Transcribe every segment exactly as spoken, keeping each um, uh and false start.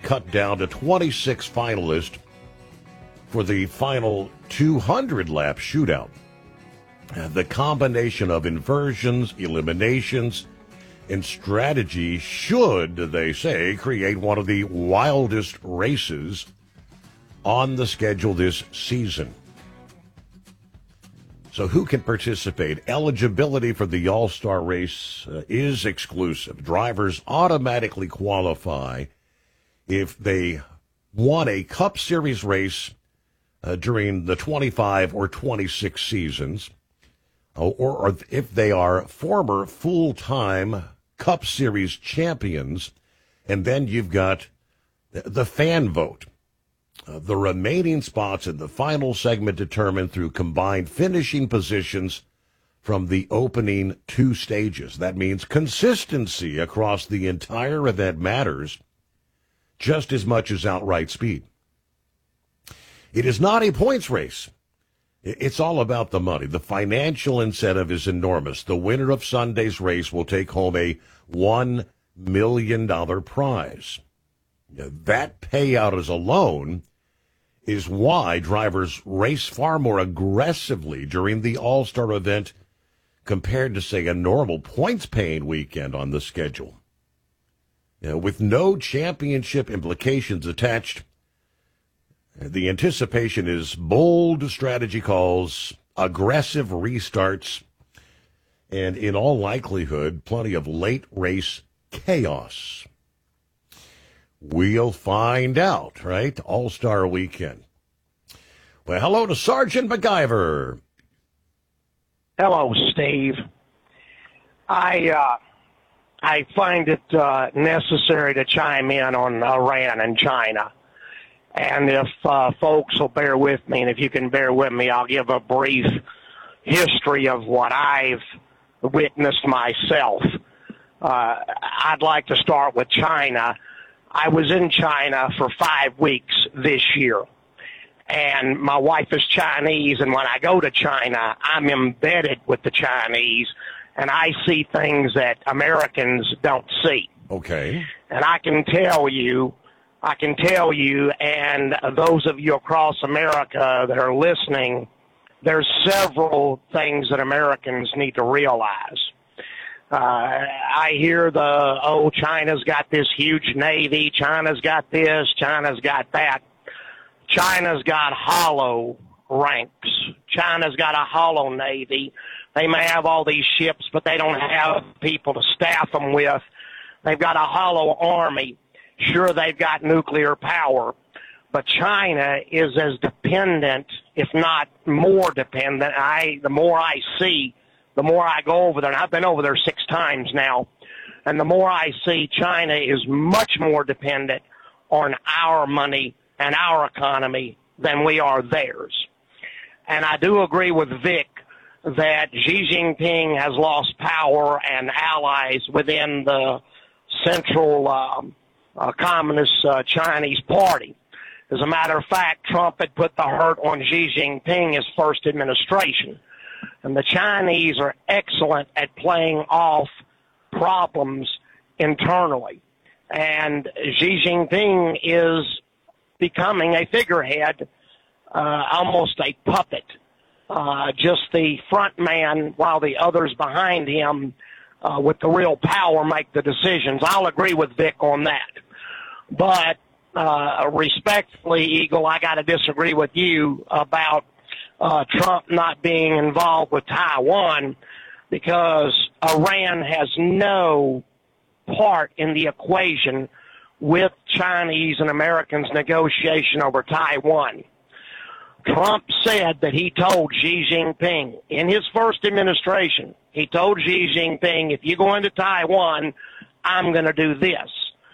cut down to twenty-six finalists for the final two hundred lap shootout. The combination of inversions, eliminations, and strategy should, they say, create one of the wildest races on the schedule this season. So who can participate? Eligibility for the All-Star race uh, is exclusive. Drivers automatically qualify if they won a Cup Series race uh, during the twenty-five or twenty-six seasons, or, or if they are former full-time Cup Series champions, and then you've got the fan vote. Uh, the remaining spots in the final segment determined through combined finishing positions from the opening two stages. That means consistency across the entire event matters just as much as outright speed. It is not a points race. It's all about the money. The financial incentive is enormous. The winner of Sunday's race will take home a one million dollars prize. That payout as alone is why drivers race far more aggressively during the All-Star event compared to, say, a normal points-paying weekend on the schedule. You know, with no championship implications attached, the anticipation is bold strategy calls, aggressive restarts, and in all likelihood, plenty of late race chaos. We'll find out, right? All-Star weekend. Well, hello to Sergeant MacGyver. Hello, Steve. I uh, I find it uh, necessary to chime in on Iran and China. And if uh, folks will bear with me, and if you can bear with me, I'll give a brief history of what I've witnessed myself. Uh, I'd like to start with China. I was in China for five weeks this year, and my wife is Chinese, and when I go to China, I'm embedded with the Chinese, and I see things that Americans don't see. Okay. And I can tell you, I can tell you, and those of you across America that are listening, there's several things that Americans need to realize. Uh, I hear the, oh, China's got this huge navy, China's got this, China's got that. China's got hollow ranks. China's got a hollow navy. They may have all these ships, but they don't have people to staff them with. They've got a hollow army. Sure, they've got nuclear power, but China is as dependent, if not more dependent. I, the more I see, the more I go over there, and I've been over there six times now, and the more I see, China is much more dependent on our money and our economy than we are theirs. And I do agree with Vic that Xi Jinping has lost power and allies within the Central um, uh, Communist uh, Chinese Party. As a matter of fact, Trump had put the hurt on Xi Jinping his first administration. And the Chinese are excellent at playing off problems internally. And Xi Jinping is becoming a figurehead, uh, almost a puppet, uh, just the front man while the others behind him uh, with the real power make the decisions. I'll agree with Vic on that. But uh, respectfully, Eagle, I got to disagree with you about Uh, Trump not being involved with Taiwan, because Iran has no part in the equation with Chinese and Americans' negotiation over Taiwan. Trump said that he told Xi Jinping in his first administration, he told Xi Jinping, if you go into Taiwan, I'm going to do this.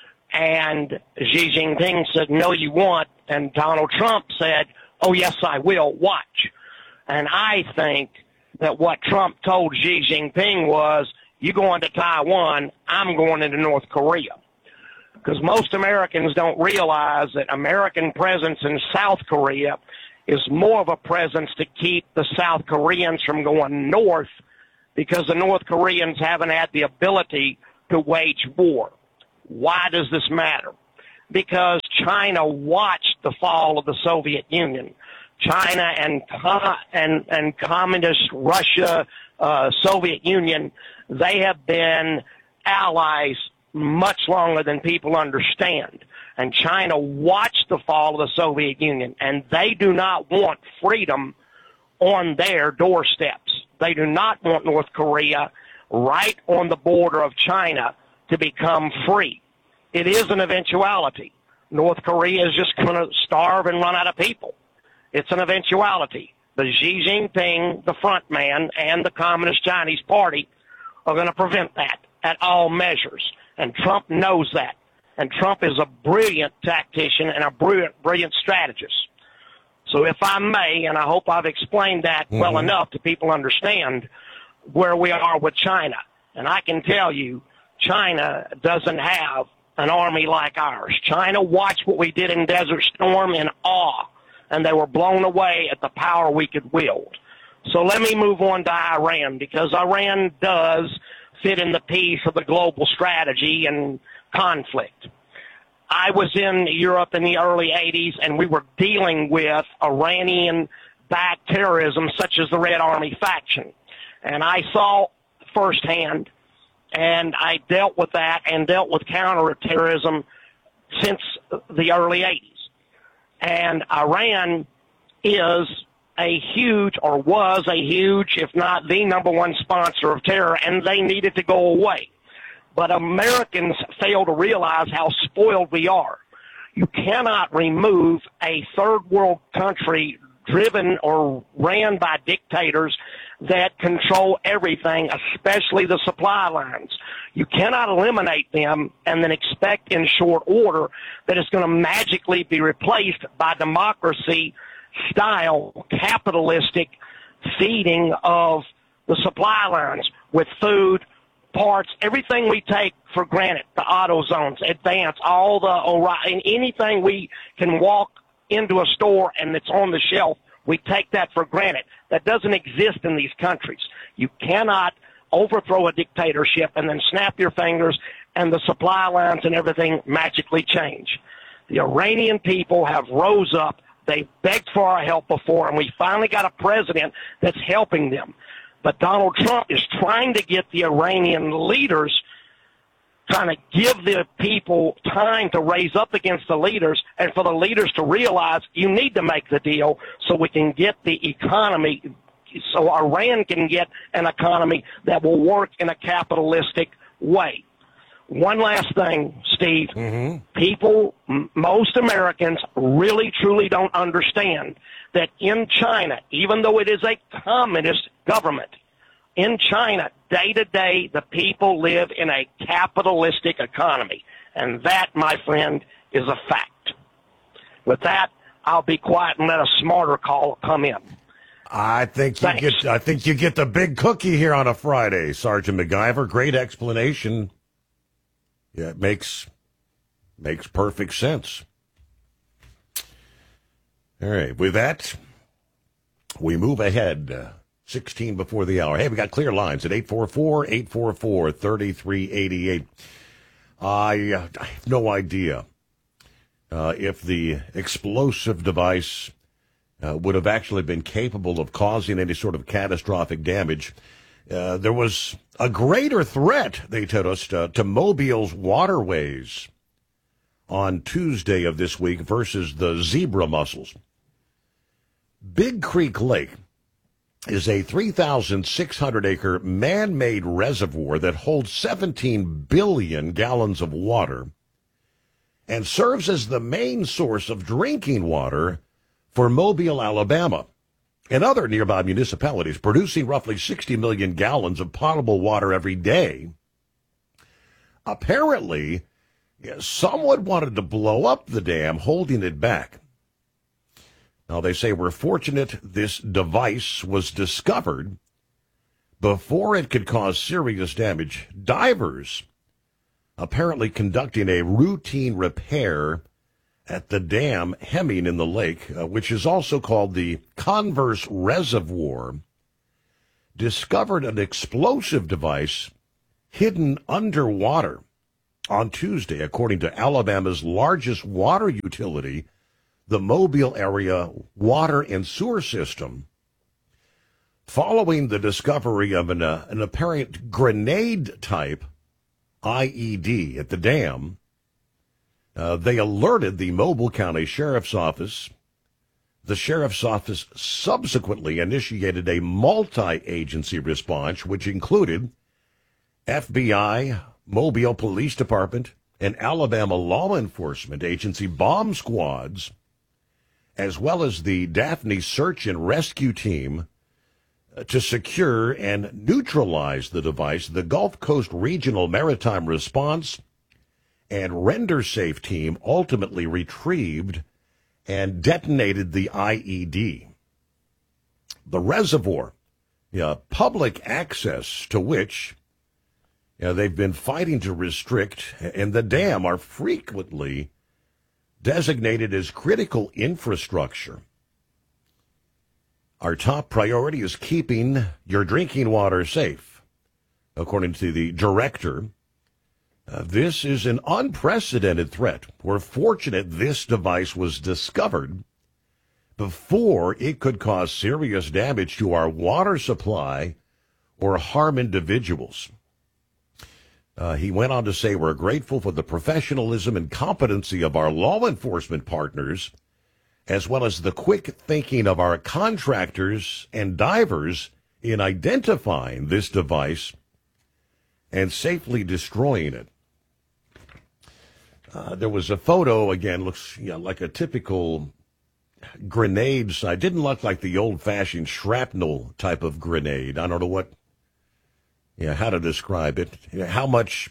And Xi Jinping said, no, you won't. And Donald Trump said, oh, yes, I will. Watch. And I think that what Trump told Xi Jinping was, you go into Taiwan, I'm going into North Korea. Because most Americans don't realize that American presence in South Korea is more of a presence to keep the South Koreans from going north, because the North Koreans haven't had the ability to wage war. Why does this matter? Because China watched the fall of the Soviet Union. China and and and communist Russia, uh, Soviet Union, they have been allies much longer than people understand. And China watched the fall of the Soviet Union, and they do not want freedom on their doorsteps. They do not want North Korea right on the border of China to become free. It is an eventuality. North Korea is just going to starve and run out of people. It's an eventuality. But Xi Jinping, the front man, and the Communist Chinese Party are going to prevent that at all measures. And Trump knows that. And Trump is a brilliant tactician and a brilliant, brilliant strategist. So if I may, and I hope I've explained that mm-hmm. well enough to people understand where we are with China. And I can tell you, China doesn't have an army like ours. China watched what we did in Desert Storm in awe, and they were blown away at the power we could wield. So let me move on to Iran, because Iran does fit in the piece of the global strategy and conflict. I was in Europe in the early eighties, and we were dealing with Iranian-backed terrorism, such as the Red Army faction. And I saw firsthand, and I dealt with that and dealt with counterterrorism since the early eighties. And Iran is a huge, or was a huge, if not the number one sponsor of terror, and they needed to go away. But Americans fail to realize how spoiled we are. You cannot remove a third world country driven or ran by dictators that control everything, especially the supply lines. You cannot eliminate them and then expect in short order that it's going to magically be replaced by democracy-style, capitalistic feeding of the supply lines with food, parts, everything we take for granted, the auto zones, Advance, all the, and anything we can walk into a store and it's on the shelf, we take that for granted. That doesn't exist in these countries. You cannot overthrow a dictatorship and then snap your fingers and the supply lines and everything magically change. The Iranian people have rose up. They begged for our help before, and we finally got a president that's helping them. But Donald Trump is trying to get the Iranian leaders, trying to give the people time to raise up against the leaders, and for the leaders to realize you need to make the deal so we can get the economy, so Iran can get an economy that will work in a capitalistic way. One last thing, Steve. Mm-hmm. People, m- most Americans really, truly don't understand that in China, even though it is a communist government, in China, day to day, the people live in a capitalistic economy. And that, my friend, is a fact. With that, I'll be quiet and let a smarter call come in. I think you Thanks. get I think you get the big cookie here on a Friday, Sergeant MacGyver. Great explanation. Yeah, it makes makes perfect sense. All right, with that, we move ahead. Uh, sixteen before the hour. Hey, we got clear lines at eight four four, eight four four, three three eight eight. I, uh, I have no idea uh, if the explosive device uh, would have actually been capable of causing any sort of catastrophic damage. Uh, there was a greater threat, they told us, to, to Mobile's waterways on Tuesday of this week versus the zebra mussels. Big Creek Lake is a three thousand six hundred acre man-made reservoir that holds seventeen billion gallons of water and serves as the main source of drinking water for Mobile, Alabama, and other nearby municipalities, producing roughly sixty million gallons of potable water every day. Apparently, someone wanted to blow up the dam, holding it back. Now, they say we're fortunate this device was discovered before it could cause serious damage. Divers apparently conducting a routine repair at the dam Hemming in the lake, uh, which is also called the Converse Reservoir, discovered an explosive device hidden underwater. on Tuesday, according to Alabama's largest water utility, the Mobile Area Water and Sewer System, following the discovery of an, uh, an apparent grenade-type I E D at the dam. Uh, they alerted the Mobile County Sheriff's Office. The Sheriff's Office subsequently initiated a multi-agency response, which included F B I, Mobile Police Department, and Alabama Law Enforcement Agency bomb squads, as well as the Daphne Search and Rescue Team, uh, to secure and neutralize the device. The Gulf Coast Regional Maritime Response and Render Safe Team ultimately retrieved and detonated the I E D. The reservoir, uh, public access to which uh, they've been fighting to restrict, and the dam are frequently designated as critical infrastructure. Our top priority is keeping your drinking water safe, according to the director. Uh, this is an unprecedented threat. We're fortunate this device was discovered before it could cause serious damage to our water supply or harm individuals. Uh, he went on to say, we're grateful for the professionalism and competency of our law enforcement partners, as well as the quick thinking of our contractors and divers in identifying this device and safely destroying it. Uh, there was a photo, again, looks you know, like a typical grenade site. Didn't look like the old-fashioned shrapnel type of grenade. I don't know what, yeah, how to describe it. You know, how much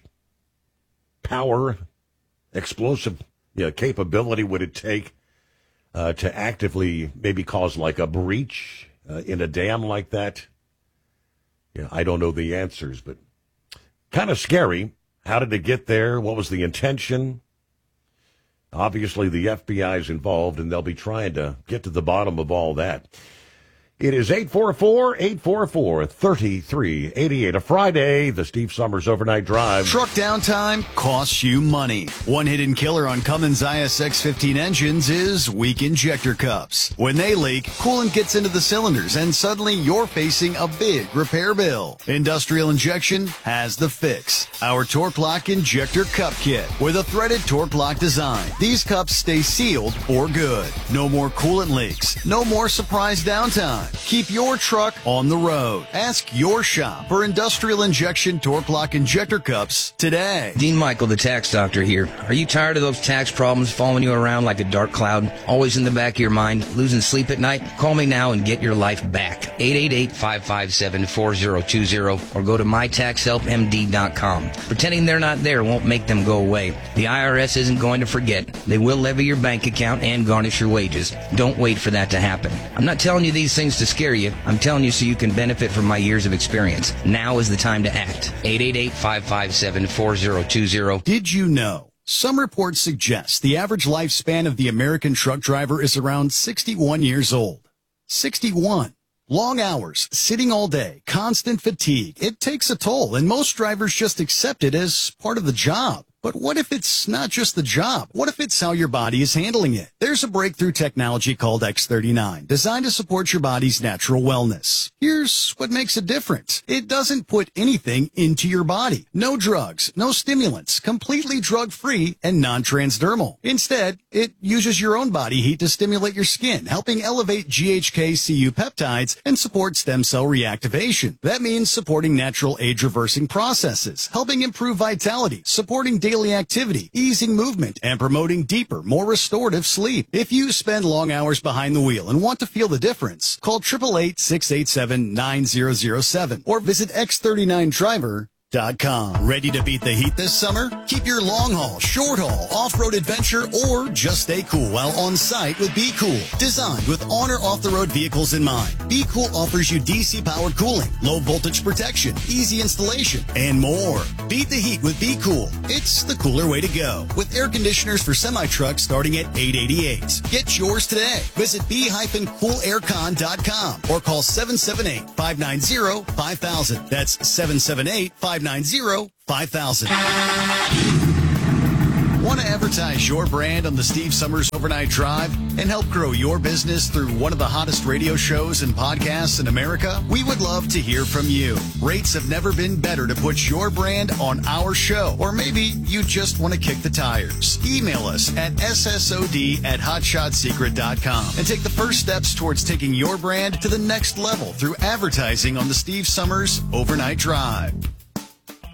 power, explosive you know, capability would it take uh, to actively maybe cause like a breach uh, in a dam like that? Yeah, I don't know the answers, but kind of scary. How did it get there? What was the intention? Obviously, the F B I is involved, and they'll be trying to get to the bottom of all that. It is eight four four, eight four four, three three eight eight. A Friday, the Steve Summers Overnight Drive. Truck downtime costs you money. One hidden killer on Cummins I S X fifteen engines is weak injector cups. When they leak, coolant gets into the cylinders, and suddenly you're facing a big repair bill. Industrial Injection has the fix. Our Torque Lock Injector Cup Kit with a threaded Torque Lock design. These cups stay sealed for good. No more coolant leaks. No more surprise downtime. Keep your truck on the road. Ask your shop for Industrial Injection Torque Lock Injector Cups today. Dean Michael, the tax doctor here. Are you tired of those tax problems following you around like a dark cloud, always in the back of your mind, losing sleep at night? Call me now and get your life back. eight eight eight, five five seven, four zero two zero or go to my tax help m d dot com. Pretending they're not there won't make them go away. The I R S isn't going to forget. They will levy your bank account and garnish your wages. Don't wait for that to happen. I'm not telling you these things to scare you. I'm telling you so you can benefit from my years of experience. Now is the time to act. eight eight eight, five five seven, four zero two zero. Did you know? Some reports suggest the average lifespan of the American truck driver is around sixty-one years old. sixty-one. Long hours, sitting all day, constant fatigue. It takes a toll, and most drivers just accept it as part of the job. But what if it's not just the job? What if it's how your body is handling it? There's a breakthrough technology called X thirty-nine, designed to support your body's natural wellness. Here's what makes it different. It doesn't put anything into your body. No drugs, no stimulants, completely drug-free and non-transdermal. Instead, it uses your own body heat to stimulate your skin, helping elevate G H K C U peptides and support stem cell reactivation. That means supporting natural age-reversing processes, helping improve vitality, supporting daily activity, easing movement, and promoting deeper, more restorative sleep. If you spend long hours behind the wheel and want to feel the difference, call eight eight eight, six eight seven, nine zero zero seven or visit x thirty-nine driver dot com. Ready to beat the heat this summer? Keep your long haul, short haul, off-road adventure, or just stay cool while on site with Be Cool. Designed with on or off-the-road vehicles in mind, Be Cool offers you D C powered cooling, low voltage protection, easy installation, and more. Beat the heat with Be Cool. It's the cooler way to go. With air conditioners for semi-trucks starting at eight hundred eighty-eight dollars. Get yours today. Visit be cool air con dot com or call seven seven eight, five nine zero, five thousand. That's seven seven eight, five nine zero, five thousand. Want to advertise your brand on the Steve Summers Overnight Drive and help grow your business through one of the hottest radio shows and podcasts in America? We would love to hear from you. Rates have never been better to put your brand on our show. Or maybe you just want to kick the tires. Email us at S S O D at hotshot secret dot com and take the first steps towards taking your brand to the next level through advertising on the Steve Summers Overnight Drive.